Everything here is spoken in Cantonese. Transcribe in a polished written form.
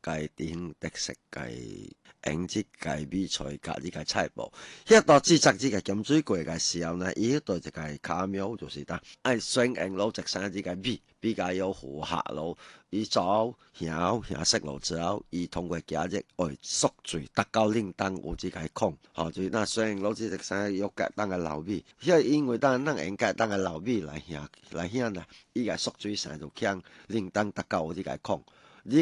嘅地方特色嘅影節嘅比賽甲呢個賽步，迄道至昨呢個鹹水過嘅時候呢，伊迄度一個卡廟就是呾愛宣揚路一山呢個美，比較有符合路，伊走行識路之後，伊通過假日會宿醉，達到令當有這個空，就是那宣揚路這個山有個當嘅老美，因為咱用個當嘅老美來行啦，伊個宿醉山就強令當達到有這個空。